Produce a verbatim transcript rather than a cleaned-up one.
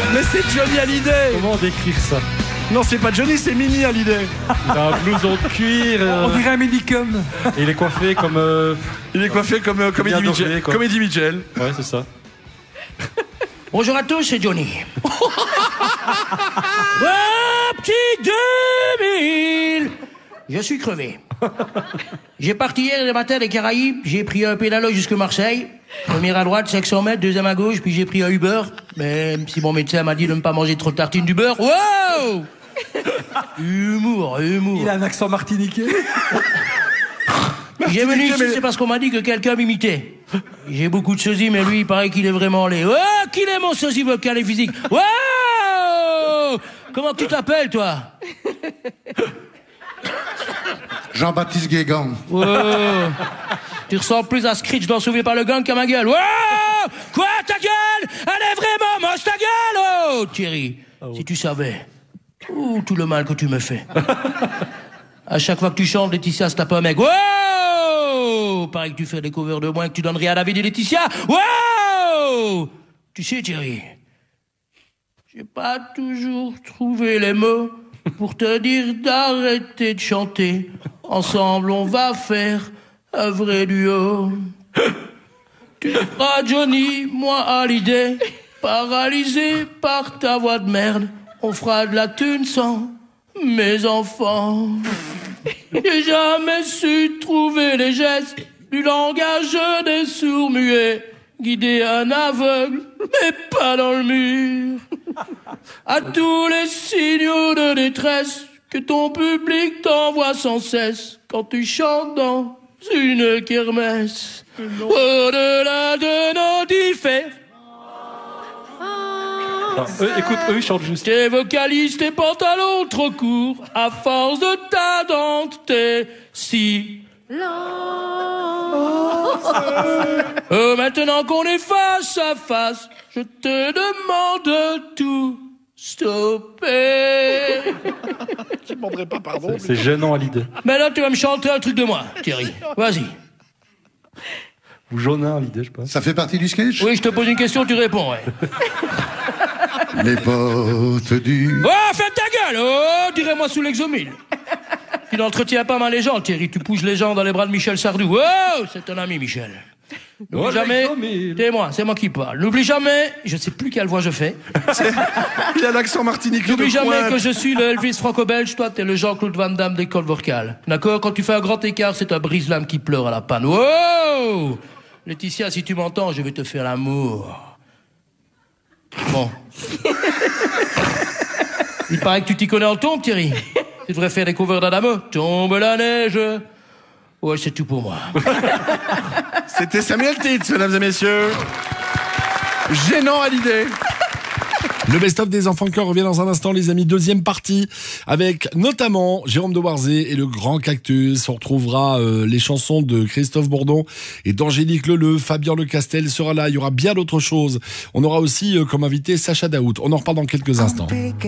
Mais c'est Johnny Hallyday. Comment décrire ça? Non, c'est pas Johnny, c'est Mimi Hallyday. Il a un blouson de cuir. Euh... On dirait un médicum. Et il est coiffé comme. Euh... Il est coiffé comme euh, Comédie Mitchell. Comédie Mitchell. Ouais, c'est ça. Bonjour à tous, c'est Johnny. Oh, petit deux mille. Je suis crevé. J'ai parti hier le matin des Caraïbes, j'ai pris un pédalo jusque Marseille. Premier à droite, cinq cents mètres, deuxième à gauche, puis j'ai pris un Uber. Même si mon médecin m'a dit de ne pas manger trop de tartines du beurre. Wow! Humour, humour. Il a un accent martiniquais. J'ai venu ici, c'est parce qu'on m'a dit que quelqu'un m'imitait. J'ai beaucoup de sosies, mais lui, il paraît qu'il est vraiment laid. Oh, qu'il est mon sosie vocal et physique. Wow! Comment tu t'appelles, toi? Jean-Baptiste Guégan. Wow. Tu ressembles plus à Screech dans Sauvé par le gang qu'à ma gueule. Wow! Quoi, ta gueule? Elle est vraiment moche, ta gueule! Oh, Thierry, oh. Si tu savais. Ouh, tout le mal que tu me fais. À chaque fois que tu chantes, Laetitia se tape un mec. Wow! Pareil que tu fais des covers de moi et que tu donnes rien à David et Laetitia. Wow! Tu sais, Thierry, j'ai pas toujours trouvé les mots pour te dire d'arrêter de chanter. Ensemble, on va faire un vrai duo. Tu feras Johnny, moi Hallyday, paralysé par ta voix de merde. On fera de la thune sans mes enfants. J'ai jamais su trouver les gestes du langage des sourds-muets. Guider un aveugle, mais pas dans le mur. À tous les signaux de détresse que ton public t'envoie sans cesse quand tu chantes dans une kermesse. Au-delà de nos différences. Eux, écoute, eux ils chantent juste. Tes vocalises, tes pantalons trop courts, à force de ta dente, t'es si euh, maintenant qu'on est face à face, je te demande de tout stopper. Je ne demanderai pas pardon. C'est, c'est gênant à l'idée. Mais là, tu vas me chanter un truc de moi, Thierry. Vas-y. Ou Jonin à l'idée, je pense. Ça fait partie du sketch? Oui, je te pose une question, tu réponds, ouais. Les potes du... Oh, fais ta gueule! Oh, dirais-moi sous l'exomile. Tu n'entretiens pas mal les gens, Thierry. Tu pousses les gens dans les bras de Michel Sardou. Oh, c'est ton ami, Michel. N'oublie oh, jamais... C'est moi, c'est moi qui parle. N'oublie jamais... Je sais plus quelle voix je fais. C'est... Il a l'accent martiniquais. N'oublie jamais coin. Que je suis le Elvis franco-belge. Toi, t'es le Jean-Claude Van Damme d'école vocale. D'accord? Quand tu fais un grand écart, c'est un brise-lame qui pleure à la panne. Oh! Laetitia, si tu m'entends, je vais te faire l'amour. Bon. Il paraît que tu t'y connais en tombe, Thierry. Tu devrais faire des covers d'Adamo. Tombe la neige. Ouais, c'est tout pour moi. C'était Samuel Titz, mesdames et messieurs. Gênant à l'idée. Le best-of des enfants de cœur revient dans un instant, les amis. Deuxième partie avec notamment Jérôme de Warzé et le Grand Cactus. On retrouvera euh, les chansons de Christophe Bourdon et d'Angélique Leleu. Fabien Lecastel sera là. Il y aura bien d'autres choses. On aura aussi euh, comme invité Sacha Daoud. On en reparle dans quelques instants.